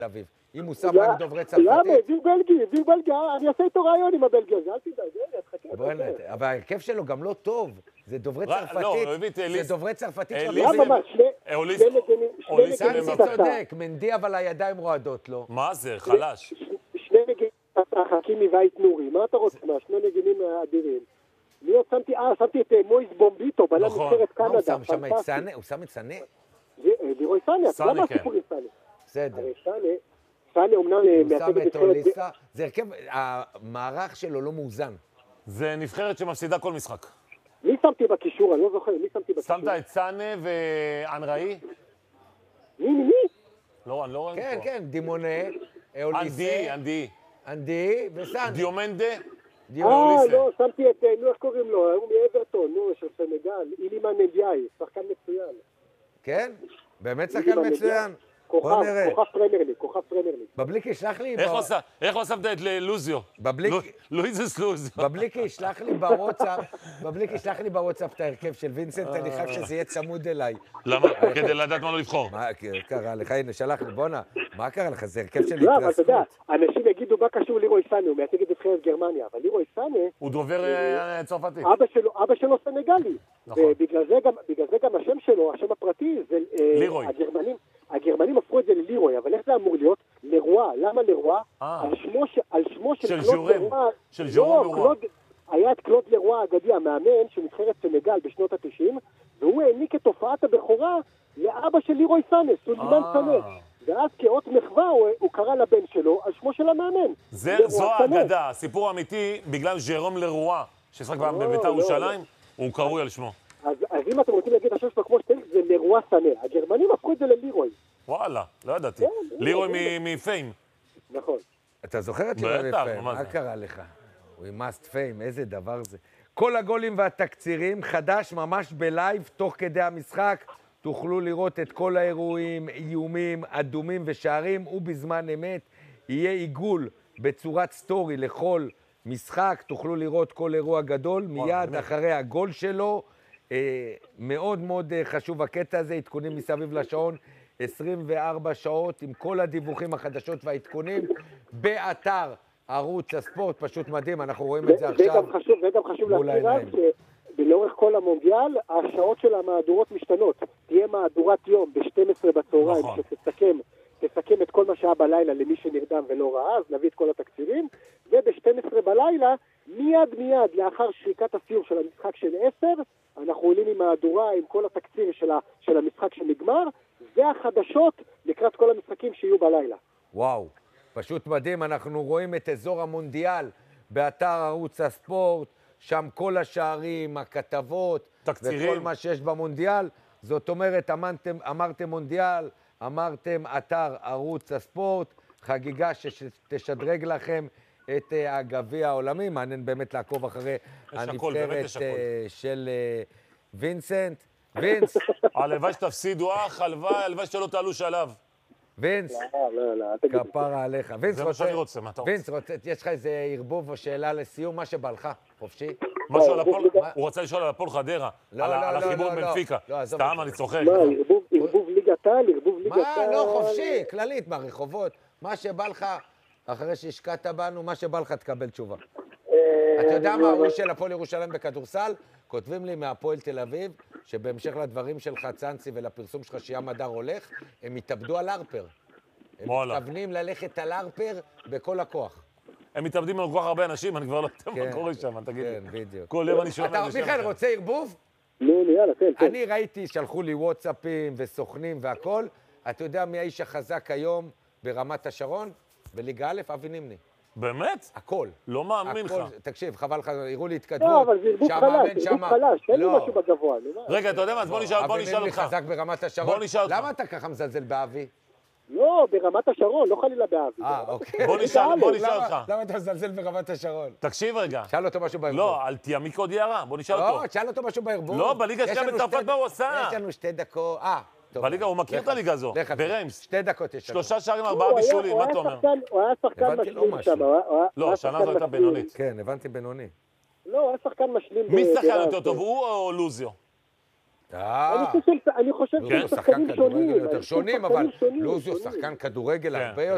אביב. אם הוא שם רק דוברי צרפתית... למה? זיו בלגי, אני אעשה איתו רעיון עם הבלגי הזה, אל תדאג, תחכה. אבל ההרכב שלו גם לא טוב. זה דוברי צרפתית. זה דוברי צרפתית. למה? סנסי צודק, מנדי אבל הידיים רועדות לו. מה זה? חלש. שני נגנים, חכימי ואית נורי, מה אתה רוצה? שני נגנים אדירים. אני עוד שמתי את מויס בומביטו, בלם נבחרת קנדה. הוא שם את סנה? לירוי סנה, למה הסיפור עם סנה? בסדר. סנה אומנם מייצג את נבחרת... זה הרכב, המערך שלו לא מאוזן. זה נבחרת שמפסידה כל משחק. מי שמתי בקישור? אני לא זוכר, מי שמתי בקישור? שמת את סנה ואנראי? מי? לא, אני לא רואה פה. כן, דימונה, אוליסה. אנדי וסן. דיומנדה? לא, שמתי את, איך קוראים לו? הוא מאברטון, של סנגל, אילימן נדיאי, שחקן מצוין. כן? באמת שחקן מצוין? בוא נראה. כוכב פרמייר ליג. בבליקי, שלח לי... איך לא שמת את לוזיו? לואיזוס לוזיו. בבליקי, שלח לי בוואטסאפ את ההרכב של וינסנט, אני חייב שזה יהיה צמוד אליי. למה? כדי לדעת מה לא לבחור. מה קרה לך? הנה, שלח לי, בוא'נה, מה קרה לך? זה הרכב של לא, אבל אתה התרסקות. יודע, אנשים יגידו מה קשור לירוי סנה, הוא מייצג את נבחרת גרמניה, אבל לירוי סנה... הוא דובר צרפתית. אבא שלו סנגלי. ובגלל זה גם השם שלו, השם הפרטי, זה... לירוי. הגרמנים הפכו את זה ללירוי, אבל איך זה אמור להיות? לרוע. למה לרוע? על שמו של קלוד לרוע. של ז'ורום לרוע. היה את קלוד לרוע האגדי, המאמן של נבחרת סנגל בשנות ה-90, והוא העניק את תופעת הבכורה לאבא של לירוי סנה, סולימן סנה. ואז כאות מחווה הוא קרא לבן שלו על שמו של המאמן. זו האגדה, סיפור אמיתי, בגלל ז'רום לרוע, ששחק בבית"ר ירושלים, הוא קרוי על שמו. אז אם אתם רוצים להגיד השם שלו כמו שצריך, זה לרוע סנה. הגרמנים הפכו את זה ללירוי. וואלה, לא ידעתי. לירוי מפיים. נכון. אתה זוכר את לירוי מפיים? מה קרה לך? הוא must fame, איזה דבר זה. כל הגולים והתקצירים, חדש ממש בלייב, תוך כדי המשחק, תוכלו לראות את כל האירועים, איומים, אדומים ושערים, ובזמן אמת יהיה עיגול בצורת סטורי לכל משחק, תוכלו לראות כל אירוע גדול, מיד אחרי הגול שלו, מאוד מאוד חשוב הקטע הזה, עדכונים מסביב לשעון, 24 שעות עם כל הדיווחים החדשות והעדכונים, באתר ערוץ הספורט, פשוט מדהים, אנחנו רואים את זה עכשיו. וגם חשוב להזכיר רק שבלאורך כל המונדיאל, השעות של המהדורות משתנות. תהיה מהדורת יום ב-12 בצהריים, שתסכם את כל מה שהיה בלילה למי שנרדם ולא ראה, אז נביא את כל התקצירים, וב-12 בלילה, מיד לאחר שריקת הסיום של המשחק של 10, אנחנו עולים עם מהדורה, עם כל התקציר של המשחק שנגמר, והחדשות לקראת כל המשחקים שיהיו בלילה. וואו, פשוט מדהים, אנחנו רואים את אזור המונדיאל באתר ערוץ הספורט, שם כל השערים, הכתבות, תקצירים. וכל מה שיש במונדיאל. זאת אומרת, אמרתם מונדיאל, אמרתם אתר ערוץ הספורט, חגיגה שתשדרג לכם את הגביע העולמי, מעניין באמת לעקוב אחרי הנבחרת של וינסנט. וינס. הלוואי שתפסידו הלוואי שלא תעלו שלב. וינס, כפרה עליך. זה מה שאני רוצה, מה אתה רוצה? וינס, יש לך איזה ערבוב או שאלה לסיום, מה שבא לך, חופשי? הוא רוצה לשאול על הפועל חדרה, על החיבור בנפיקה. סתם, אני צוחק. מה, ערבוב ליגת העל, מה, לא, חופשי, כללית, מהרחובות. מה שבא לך, אחרי שהשקעת בנו, מה שבא לך תקבל תשובה. אתה יודע מה, הוא של הפועל ירושלים בכדורסל? כותבים לי מהפועל תל אביב, שבהמשך לדברים שלך, צאנסי, ולפרסום שלך שים הדר הולך, הם התאבדו על ארפר. הם מתכוונים ללכת על ארפר בכל הכוח. הם מתאבדים על כל כך הרבה אנשים, אני כבר לא יודע מה קורה שם, תגיד לי. כן, בדיוק. כל יום אני שואל אתה, מיכאל, רוצה ערבוב? לא, יאללה, כן. אני ראיתי, שלחו לי וואטסאפים וסוכנים והכל. אתה יודע מי האיש החזק היום ברמת השרון? בליגה א', אבי נימני. באמת? הכל. לא מאמין לך. תקשיב, חבל לך, הראו לי התקדמות. לא, אבל זה ערבוב חלש, אין לי משהו בגבוה. רגע, אתה יודע מה, אז בוא נשאל אותך. אבי נימני חזק ברמת השרון. בוא נשאל אותך. למה אתה ככה מזלזל באבי? לא, ברמת השרון, לא חלילה באבי. אוקיי. בוא נשאל אותך. למה אתה מזלזל ברמת השרון? תקשיב רגע. שאל אותו משהו בערבוב. לא, על תיאמיקו דיארה, בוא נשאל אותו. לא, שאל אותו משהו בערבוב. לא, בליגה שלהם בצרפת מה הוא עשה? יש לנו 2 דקות. בליגה, הוא מכיר את הליגה הזו, בריימס. 2 דקות יש לנו. 3 שערים, 4 בישולים, מה אתה אומר? הוא היה שחקן משלים שם. לא, השנה זו הייתה בינונית. כן, הבנתי בינוני. לא, הוא היה שחקן משלים. מי שחקן יותר טוב, הוא או לוזיו? אני חושב שחקנים שונים, אבל לוזיו שחקן כדורגל הרבה יותר.